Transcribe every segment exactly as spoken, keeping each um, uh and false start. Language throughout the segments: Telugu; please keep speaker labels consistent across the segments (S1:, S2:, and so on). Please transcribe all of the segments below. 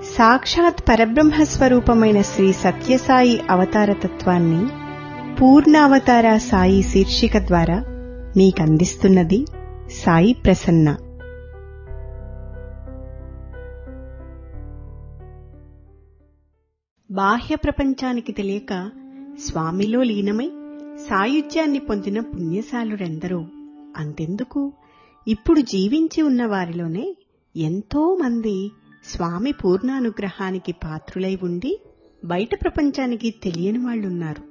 S1: సాక్షాత్ పరబ్రహ్మస్వరూపమైన శ్రీ సత్యసాయి అవతారతత్వాన్ని పూర్ణావతార సాయి శీర్షిక ద్వారా మీకందిస్తున్నది సాయి ప్రసన్న. బాహ్య ప్రపంచానికి తెలియక స్వామిలో లీనమై సాయుధ్యాన్ని పొందిన పుణ్యశాలురెందరో. అంతెందుకు, ఇప్పుడు జీవించి ఉన్న వారిలోనే ఎంతో మంది స్వామి పూర్ణానుగ్రహానికి పాత్రులై ఉండి బయట ప్రపంచానికి తెలియని వాళ్లున్నారు.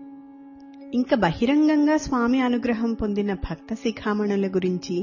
S1: ఇంకా బహిరంగంగా స్వామి అనుగ్రహం పొందిన భక్త శిఖామణుల గురించి,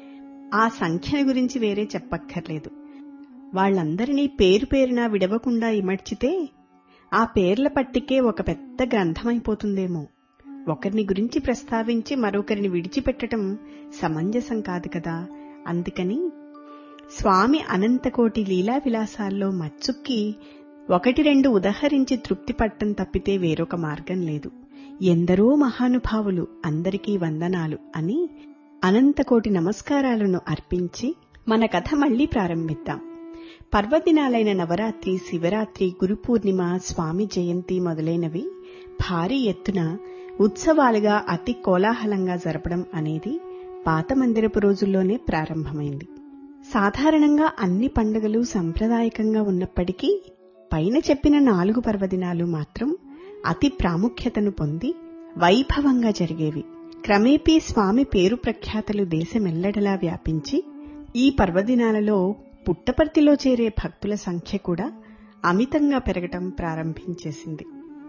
S1: ఆ సంఖ్యల గురించి వేరే చెప్పక్కర్లేదు. వాళ్లందరినీ పేరు పేరునా విడవకుండా ఇమడ్చితే ఆ పేర్ల పట్టికే ఒక పెద్ద గ్రంథమైపోతుందేమో. ఒకరిని గురించి ప్రస్తావించి మరొకరిని విడిచిపెట్టడం సమంజసం కాదు కదా. అందుకని స్వామి అనంతకోటి లీలా విలాసాల్లో మచ్చుక్కి ఒకటి రెండు ఉదహరించి తృప్తి పట్టం తప్పితే వేరొక మార్గం లేదు. ఎందరో మహానుభావులు, అందరికీ వందనాలు అని అనంతకోటి నమస్కారాలను అర్పించి మన కథ మళ్లీ ప్రారంభిద్దాం. పర్వదినాలైన నవరాత్రి, శివరాత్రి, గురుపూర్ణిమ, స్వామి జయంతి మొదలైనవి భారీ ఎత్తున ఉత్సవాలుగా అతి కోలాహలంగా జరపడం అనేది పాత మందిరపు రోజుల్లోనే ప్రారంభమైంది. సాధారణంగా అన్ని పండుగలు సంప్రదాయకంగా ఉన్నప్పటికీ పైన చెప్పిన నాలుగు పర్వదినాలు మాత్రం అతి ప్రాముఖ్యతను పొంది వైభవంగా జరిగేవి. క్రమేపీ స్వామి పేరు ప్రఖ్యాతలు దేశమెల్లడలా వ్యాపించి ఈ పర్వదినాలలో పుట్టపర్తిలో చేరే భక్తుల సంఖ్య కూడా అమితంగా పెరగటం ప్రారంభించేసింది.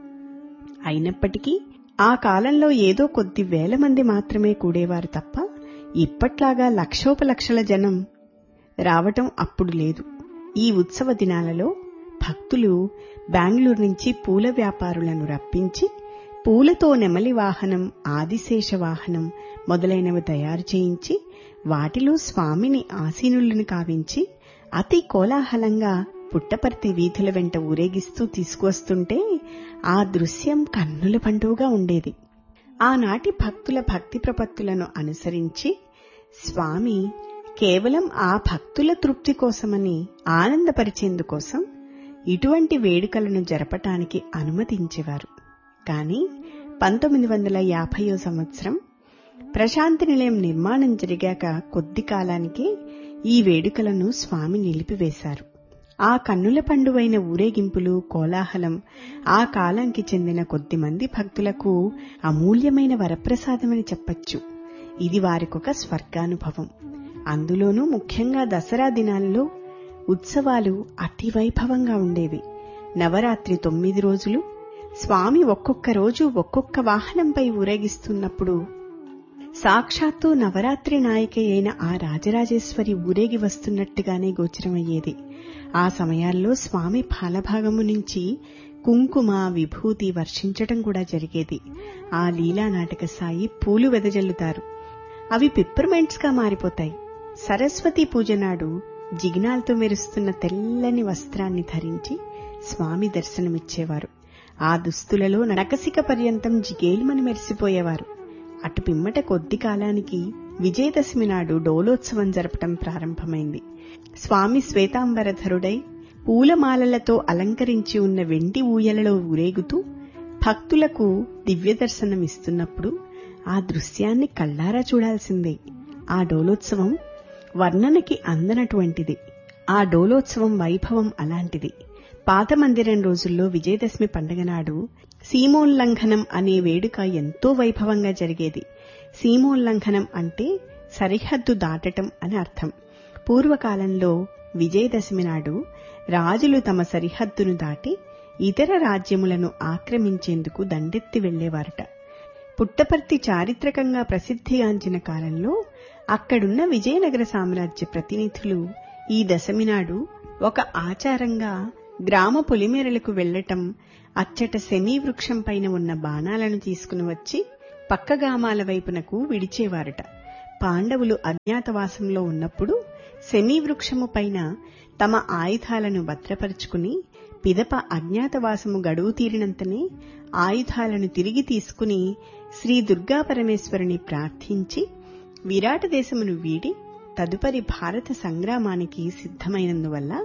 S1: అయినప్పటికీ ఆ కాలంలో ఏదో కొద్ది వేల మంది మాత్రమే కూడేవారు తప్ప ఇప్పట్లాగా లక్షోపలక్షల జనం రావటం అప్పుడు లేదు. ఈ ఉత్సవ దినాలలో భక్తులు బెంగళూరు నుంచి పూల వ్యాపారులను రప్పించి పూలతో నెమలి వాహనం, ఆదిశేష వాహనం మొదలైనవి తయారు చేయించి వాటిలో స్వామిని ఆసీనులను కావించి అతి కోలాహలంగా పుట్టపర్తి వీధుల వెంట ఊరేగిస్తూ తీసుకువస్తుంటే ఆ దృశ్యం కన్నుల పండుగగా ఉండేది. ఆనాటి భక్తుల భక్తి ప్రపత్తులను అనుసరించి స్వామి కేవలం ఆ భక్తుల తృప్తి కోసమని, ఆనందపరిచేందుకోసం ఇటువంటి వేడుకలను జరపటానికి అనుమతించేవారు. కాని పంతొమ్మిది వందల యాభైయో సంవత్సరం ప్రశాంతి నిలయం నిర్మాణం జరిగాక కొద్ది కాలానికే ఈ వేడుకలను స్వామి నిలిపివేశారు. ఆ కన్నుల పండువైన ఊరేగింపులు, కోలాహలం ఆ కాలానికి చెందిన కొద్దిమంది భక్తులకు అమూల్యమైన వరప్రసాదమని చెప్పచ్చు. ఇది వారికొక స్వర్గానుభవం. అందులోనూ ముఖ్యంగా దసరా దినాల్లో ఉత్సవాలు అతి వైభవంగా ఉండేవి. నవరాత్రి తొమ్మిది రోజులు స్వామి ఒక్కొక్క రోజు ఒక్కొక్క వాహనంపై ఊరేగిస్తున్నప్పుడు సాక్షాత్తు నవరాత్రి నాయకి అయిన ఆ రాజరాజేశ్వరి ఊరేగి వస్తున్నట్టుగానే గోచరమయ్యేది. ఆ సమయాల్లో స్వామి పాలభాగము నుంచి కుంకుమ, విభూతి వర్షించటం కూడా జరిగేది. ఆ లీలా నాటక సాయి పూలు వెదజల్లుతారు. అవి పిప్పర్మెంట్స్ గా మారిపోతాయి. సరస్వతీ పూజ నాడు జిగినాలతో మెరుస్తున్న తెల్లని వస్త్రాన్ని ధరించి స్వామి దర్శనమిచ్చేవారు. ఆ దుస్తులలో నరకసిక పర్యంతం జిగేలుమని మెరిసిపోయేవారు. అటు పిమ్మట కొద్ది కాలానికి విజయదశమి నాడు డోలోత్సవం జరపటం ప్రారంభమైంది. స్వామి శ్వేతాంబరధరుడై పూలమాలలతో అలంకరించి ఉన్న వెండి ఊయలలో ఊరేగుతూ భక్తులకు దివ్యదర్శనమిస్తున్నప్పుడు ఆ దృశ్యాన్ని కళ్లారా చూడాల్సిందే. ఆ డోలోత్సవం వర్ణనకి అందనటువంటిది. ఆ డోలోత్సవం వైభవం అలాంటిది. పాత మందిరం రోజుల్లో విజయదశమి పండుగ నాడు సీమోల్లంఘనం అనే వేడుక ఎంతో వైభవంగా జరిగేది. సీమోల్లంఘనం అంటే సరిహద్దు దాటటం అని అర్థం. పూర్వకాలంలో విజయదశమి నాడు రాజులు తమ సరిహద్దును దాటి ఇతర రాజ్యములను ఆక్రమించేందుకు దండెత్తి వెళ్లేవారట. పుట్టపర్తి చారిత్రకంగా ప్రసిద్ధిగాంచిన కాలంలో అక్కడున్న విజయనగర సామ్రాజ్య ప్రతినిధులు ఈ దశమి నాడు ఒక ఆచారంగా గ్రామ పొలిమేరలకు వెళ్లటం, అచ్చట శమీ వృక్షం పైన ఉన్న బాణాలను తీసుకుని వచ్చి పక్క గ్రామాల వైపునకు విడిచేవారట. పాండవులు అజ్ఞాతవాసంలో ఉన్నప్పుడు శమీ వృక్షము పైన తమ ఆయుధాలను భద్రపరుచుకుని పిదప అజ్ఞాతవాసము గడువు తీరినంతనే ఆయుధాలను తిరిగి తీసుకుని శ్రీ దుర్గాపరమేశ్వరుని ప్రార్థించి విరాట దేశమును వీడి తదుపరి భారత సంగ్రామానికి సిద్ధమైనందువల్ల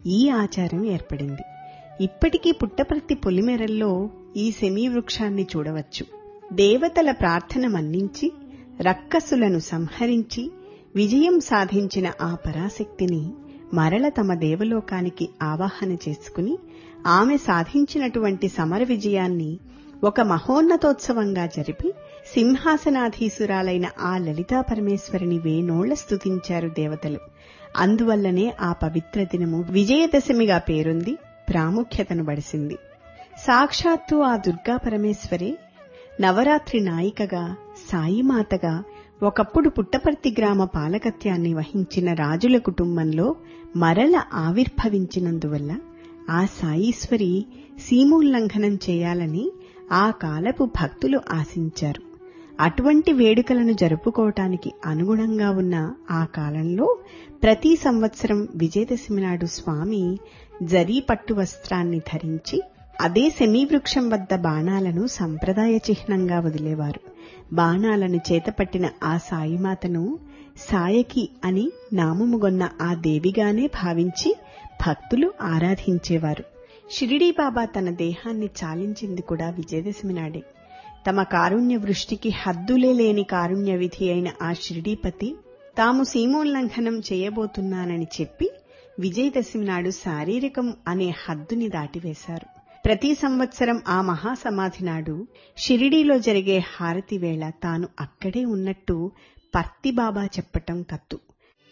S1: ఈ ఆచారం ఏర్పడింది. ఇప్పటికీ పుట్టపర్తి పొలిమేరల్లో ఈ శమీ వృక్షాన్ని చూడవచ్చు. దేవతల ప్రార్థన మన్నించి రక్కసులను సంహరించి విజయం సాధించిన ఆ పరాశక్తిని మరల తమ దేవలోకానికి ఆవాహన చేసుకుని ఆమె సాధించినటువంటి సమర విజయాన్ని ఒక మహోన్నతోత్సవంగా జరిపి సింహాసనాధీసురాలైన ఆ లలితా పరమేశ్వరిని వేనోళ్ల స్తుతించారు దేవతలు. అందువల్లనే ఆ పవిత్ర దినము విజయదశమిగా పేరొంది ప్రాముఖ్యతను బడిసింది. సాక్షాత్తు ఆ దుర్గా పరమేశ్వరే నవరాత్రి నాయికగా, సాయిమాతగా ఒకప్పుడు పుట్టపర్తి గ్రామ పాలకత్యాన్ని వహించిన రాజుల కుటుంబంలో మరల ఆవిర్భవించినందువల్ల ఆ సాయీశ్వరి సీమోల్లంఘనం చేయాలని ఆ కాలపు భక్తులు ఆశించారు. అటువంటి వేడుకలను జరుపుకోవటానికి అనుగుణంగా ఉన్న ఆ కాలంలో ప్రతి సంవత్సరం విజయదశమి నాడు స్వామి జరీ పట్టు వస్త్రాన్ని ధరించి అదే శమీవృక్షం వద్ద బాణాలను సంప్రదాయ చిహ్నంగా వదిలేవారు. బాణాలను చేతపట్టిన ఆ సాయిమాతను సాయకి అని నామముగొన్న ఆ దేవిగానే భావించి భక్తులు ఆరాధించేవారు. షిరిడీ బాబా తన దేహాన్ని చాలించింది కూడా విజయదశమి నాడే. తమ కారుణ్య వృష్టికి హద్దులే లేని కారుణ్య విధి అయిన ఆ షిరిడీపతి తాము సీమోల్లంఘనం చేయబోతున్నానని చెప్పి విజయదశమి నాడు శారీరకం అనే హద్దుని దాటివేశారు. ప్రతి సంవత్సరం ఆ మహాసమాధి నాడు షిరిడీలో జరిగే హారతి వేళ తాను అక్కడే ఉన్నట్టు పర్తి బాబా చెప్పటం కత్తు.